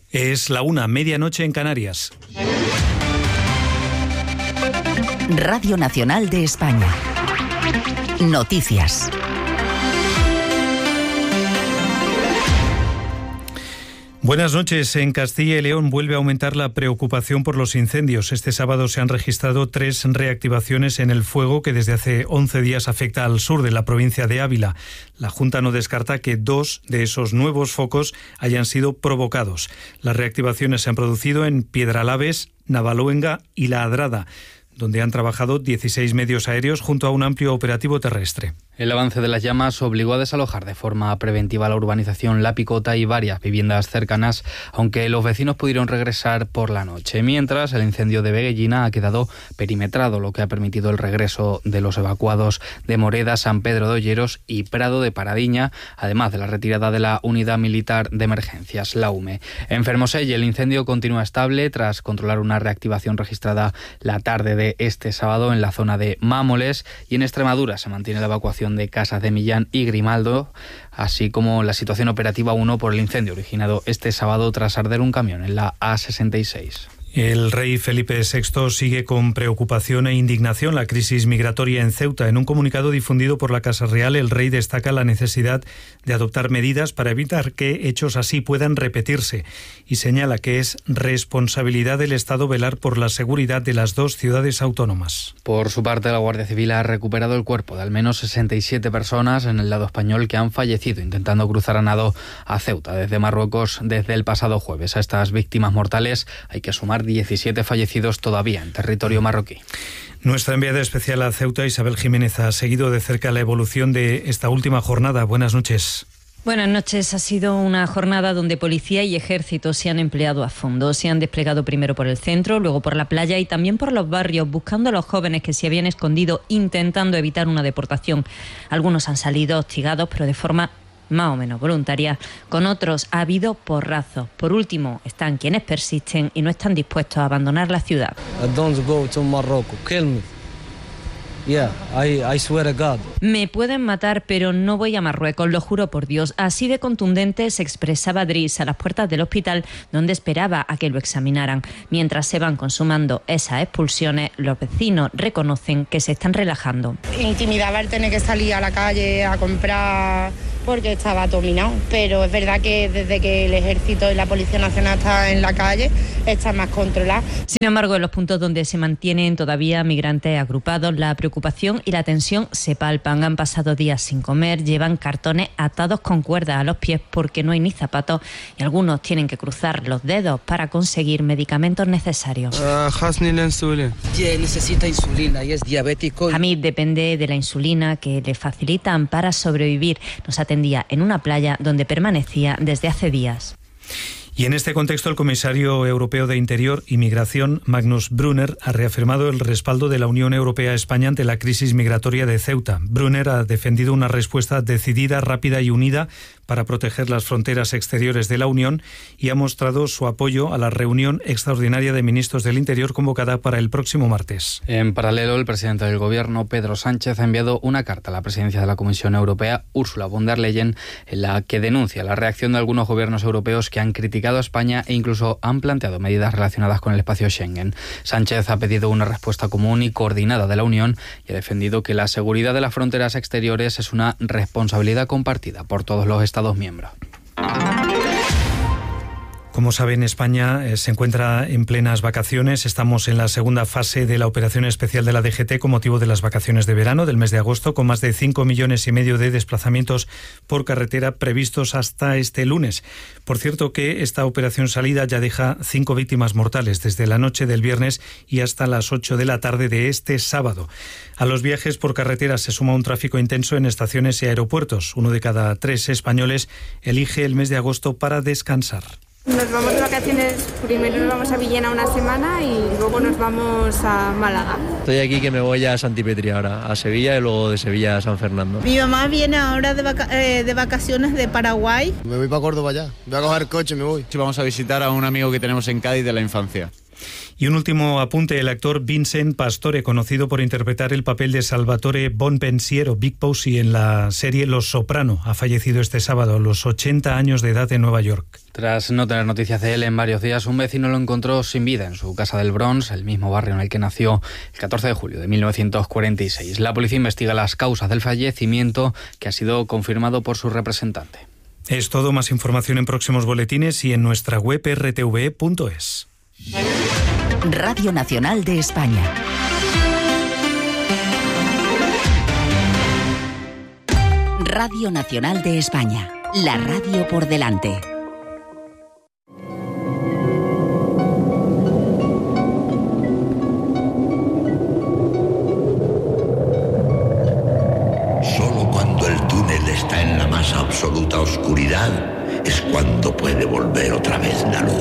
Es la 1:00, medianoche en Canarias. Radio Nacional de España. Noticias. Buenas noches. En Castilla y León vuelve a aumentar la preocupación por los incendios. Este sábado se han registrado 3 reactivaciones en el fuego que desde hace 11 días afecta al sur de la provincia de Ávila. La Junta no descarta que 2 de esos nuevos focos hayan sido provocados. Las reactivaciones se han producido en Piedralaves, Navaluenga y La Adrada, donde han trabajado 16 medios aéreos junto a un amplio operativo terrestre. El avance de las llamas obligó a desalojar de forma preventiva la urbanización La Picota y varias viviendas cercanas, aunque los vecinos pudieron regresar por la noche. Mientras, el incendio de Veguellina ha quedado perimetrado, lo que ha permitido el regreso de los evacuados de Moreda, San Pedro de Olleros y Prado de Paradiña, además de la retirada de la Unidad Militar de Emergencias, la UME. En Fermoselle, el incendio continúa estable tras controlar una reactivación registrada la tarde de este sábado en la zona de Mámoles, y en Extremadura se mantiene la evacuación de Casas de Millán y Grimaldo, así como la situación operativa 1 por el incendio originado este sábado tras arder un camión en la A66. El rey Felipe VI sigue con preocupación e indignación la crisis migratoria en Ceuta. En un comunicado difundido por la Casa Real, el rey destaca la necesidad de adoptar medidas para evitar que hechos así puedan repetirse y señala que es responsabilidad del Estado velar por la seguridad de las 2 ciudades autónomas. Por su parte, la Guardia Civil ha recuperado el cuerpo de al menos 67 personas en el lado español que han fallecido intentando cruzar a nado a Ceuta desde Marruecos desde el pasado jueves. A estas víctimas mortales hay que sumar 17 fallecidos todavía en territorio marroquí. Nuestra enviada especial a Ceuta, Isabel Jiménez, ha seguido de cerca la evolución de esta última jornada. Buenas noches. Buenas noches. Ha sido una jornada donde policía y ejército se han empleado a fondo. Se han desplegado primero por el centro, luego por la playa y también por los barrios, buscando a los jóvenes que se habían escondido, intentando evitar una deportación. Algunos han salido hostigados, pero de forma más o menos voluntaria. Con otros ha habido porrazos. Por último, están quienes persisten y no están dispuestos a abandonar la ciudad. Don't go to Morocco. Kill me. Yeah, I swear to God. Me pueden matar, pero no voy a Marruecos, lo juro por Dios. Así de contundente se expresaba Driss a las puertas del hospital donde esperaba a que lo examinaran. Mientras se van consumando esas expulsiones, los vecinos reconocen que se están relajando. Intimidaba el tener que salir a la calle a comprar porque estaba dominado, pero es verdad que desde que el Ejército y la Policía Nacional están en la calle está más controlada. Sin embargo, en los puntos donde se mantienen todavía migrantes agrupados, la preocupación y la tensión se palpan. Han pasado días sin comer, llevan cartones atados con cuerdas a los pies porque no hay ni zapatos y algunos tienen que cruzar los dedos para conseguir medicamentos necesarios. Necesita insulina y es diabético. Hamid depende de la insulina que le facilitan para sobrevivir. Nos atendía en una playa donde permanecía desde hace días. Y en este contexto, el comisario europeo de Interior y Migración, Magnus Brunner, ha reafirmado el respaldo de la Unión Europea a España ante la crisis migratoria de Ceuta. Brunner ha defendido una respuesta decidida, rápida y unida para proteger las fronteras exteriores de la Unión y ha mostrado su apoyo a la reunión extraordinaria de ministros del Interior convocada para el próximo martes. En paralelo, el presidente del Gobierno, Pedro Sánchez, ha enviado una carta a la presidencia de la Comisión Europea, Ursula von der Leyen, en la que denuncia la reacción de algunos gobiernos europeos que han criticado a España e incluso han planteado medidas relacionadas con el espacio Schengen. Sánchez ha pedido una respuesta común y coordinada de la Unión y ha defendido que la seguridad de las fronteras exteriores es una responsabilidad compartida por todos los Estados miembros. Como saben, España se encuentra en plenas vacaciones. Estamos en la segunda fase de la operación especial de la DGT con motivo de las vacaciones de verano del mes de agosto, con más de 5,5 millones de desplazamientos por carretera previstos hasta este lunes. Por cierto que esta operación salida ya deja 5 víctimas mortales desde la noche del viernes y hasta las 8 de la tarde de este sábado. A los viajes por carretera se suma un tráfico intenso en estaciones y aeropuertos. 1 de cada 3 españoles elige el mes de agosto para descansar. Nos vamos de vacaciones, primero nos vamos a Villena una semana y luego nos vamos a Málaga. Estoy aquí que me voy a Santipetri ahora, a Sevilla y luego de Sevilla a San Fernando. Mi mamá viene ahora de vacaciones de Paraguay. Me voy para Córdoba ya, voy a coger coche y me voy. Vamos a visitar a un amigo que tenemos en Cádiz de la infancia. Y un último apunte, el actor Vincent Pastore, conocido por interpretar el papel de Salvatore Bonpensiero, Big Posey, en la serie Los Soprano, ha fallecido este sábado a los 80 años de edad en Nueva York. Tras no tener noticias de él en varios días, un vecino lo encontró sin vida en su casa del Bronx, el mismo barrio en el que nació el 14 de julio de 1946. La policía investiga las causas del fallecimiento, que ha sido confirmado por su representante. Es todo, más información en próximos boletines y en nuestra web rtve.es. Radio Nacional de España. Radio Nacional de España. La radio por delante. Solo cuando el túnel está en la más absoluta oscuridad es cuando puede volver otra vez la luz.